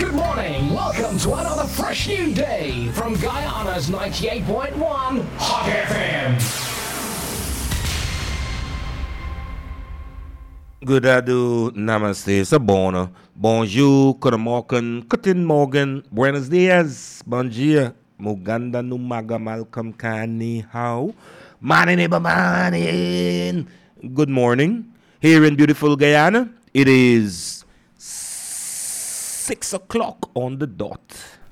Good morning. Welcome to another fresh new day from Guyana's 98.1 Hot FM. Good ado, namaste, sabona, bonjour, goedemorgen, guten morgen, buenos dias, bon dia, muganda numaga malcolm kani how, manin manin. Good morning, here in beautiful Guyana, it is 6 o'clock on the dot.